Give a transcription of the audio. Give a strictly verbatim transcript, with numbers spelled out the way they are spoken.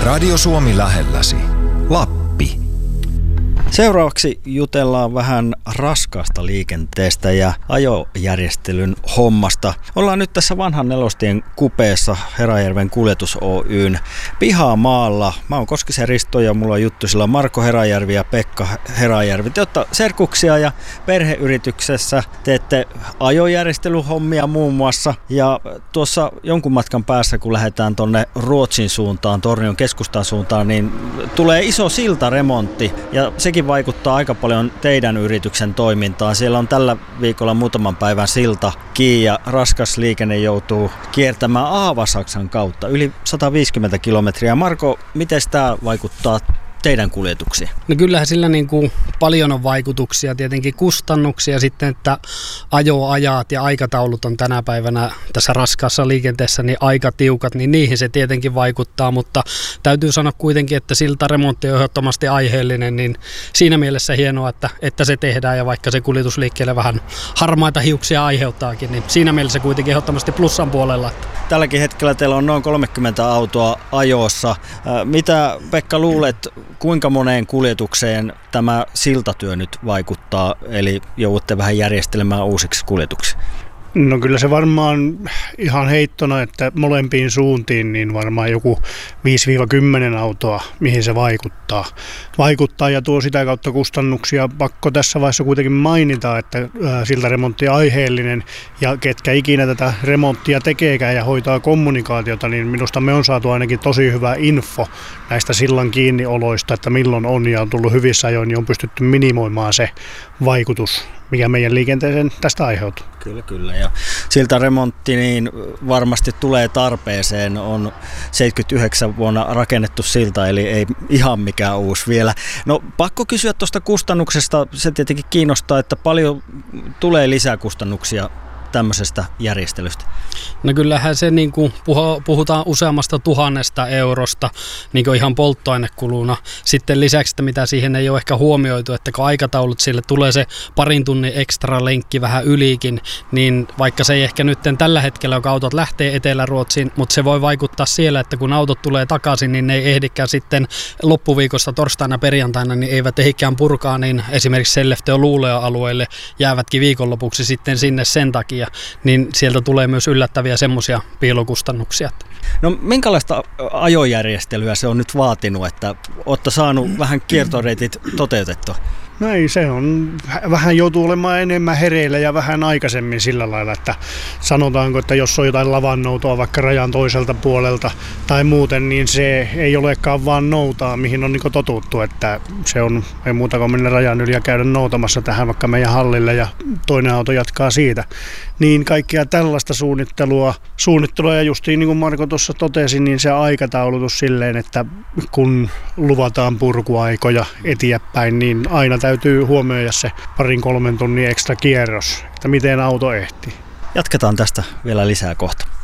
Radio Suomi lähelläsi. Lappi. Seuraavaksi jutellaan vähän raskaasta liikenteestä ja ajojärjestelyn hommasta. Ollaan nyt tässä vanhan nelostien kupeessa Herajärven kuljetus Oy:n pihamaalla. Mä oon Koskisen Risto ja mulla on juttusilla Marko Herajärvi ja Pekka Herajärvi. Te olette serkuksia ja perheyrityksessä teette ajojärjestelyhommia muun muassa. Ja tuossa jonkun matkan päässä, kun lähdetään tonne Ruotsin suuntaan, Tornion keskustan suuntaan, niin tulee iso siltaremontti ja sekin vaikuttaa aika paljon teidän yrityksen toimintaan. Siellä on tällä viikolla muutaman päivän silta kiinni ja raskas liikenne joutuu kiertämään Aavasaksan kautta yli sata viisikymmentä kilometriä. Marko, miten tämä vaikuttaa teidän kuljetuksiin? No kyllähän sillä niin kuin paljon on vaikutuksia, tietenkin kustannuksia sitten, että ajoajat ja aikataulut on tänä päivänä tässä raskaassa liikenteessä niin aika tiukat, niin niihin se tietenkin vaikuttaa, mutta täytyy sanoa kuitenkin, että siltaremontti on ehdottomasti aiheellinen, niin siinä mielessä hienoa, että, että se tehdään ja vaikka se kuljetusliikkeelle vähän harmaita hiuksia aiheuttaakin, niin siinä mielessä kuitenkin ehdottomasti plussan puolella. Tälläkin hetkellä teillä on noin kolmekymmentä autoa ajossa. Mitä Pekka luulet, kuinka moneen kuljetukseen tämä siltatyö nyt vaikuttaa, eli joudutte vähän järjestelemään uusiksi kuljetuksiksi? No kyllä se varmaan ihan heittona, että molempiin suuntiin niin varmaan joku viisi kymmenen autoa, mihin se vaikuttaa. Vaikuttaa ja tuo sitä kautta kustannuksia. Pakko tässä vaiheessa kuitenkin mainita, että siltaremontti on aiheellinen ja ketkä ikinä tätä remonttia tekeekään ja hoitaa kommunikaatiota, niin minusta me on saatu ainakin tosi hyvä info näistä sillan kiinnioloista, että milloin on ja on tullut hyvissä ajoin, niin on pystytty minimoimaan se vaikutus, mikä meidän liikenteeseen tästä aiheutuu. Kyllä, kyllä. Ja siltaremontti niin varmasti tulee tarpeeseen. On seitsemänkymmentäyhdeksän vuonna rakennettu silta, eli ei ihan mikään uusi vielä. No pakko kysyä tuosta kustannuksesta. Se tietenkin kiinnostaa, että paljon tulee lisää kustannuksia tämmöisestä järjestelystä? No kyllähän se niin kuin puhutaan useammasta tuhannesta eurosta niin kuin ihan polttoainekuluna. Sitten lisäksi, että mitä siihen ei ole ehkä huomioitu, että kun aikataulut sille tulee se parin tunnin ekstra lenkki vähän ylikin, niin vaikka se ei ehkä nyt tällä hetkellä, kun autot lähtee Etelä-Ruotsiin, mutta se voi vaikuttaa siellä, että kun autot tulee takaisin, niin ne ei ehdikään sitten loppuviikosta torstaina perjantaina, niin eivät ehdikään purkaa, niin esimerkiksi Sellefteo Luuleo-alueelle jäävätkin viikonlopuksi sitten sinne sen takia, niin sieltä tulee myös yllättäviä semmoisia piilokustannuksia. No minkälaista ajojärjestelyä se on nyt vaatinut, että olette saanut vähän kiertoreitit toteutettua? No ei, se on, vähän joutuu olemaan enemmän hereillä ja vähän aikaisemmin sillä lailla, että sanotaanko, että jos on jotain lavannoutoa vaikka rajan toiselta puolelta tai muuten, niin se ei olekaan vaan noutaa, mihin on niin totuttu, että se on, ei muuta kuin mennä rajan yli ja käydä noutamassa tähän vaikka meidän hallille ja toinen auto jatkaa siitä. Niin kaikkea tällaista suunnittelua, suunnittelua ja justiin niin kuin Marko tuossa totesi, niin se aikataulutus silleen, että kun luvataan purkuaikoja eteenpäin, niin aina täytyy huomioida se parin kolmen tunnin ekstra kierros, että miten auto ehtii. Jatketaan tästä vielä lisää kohta.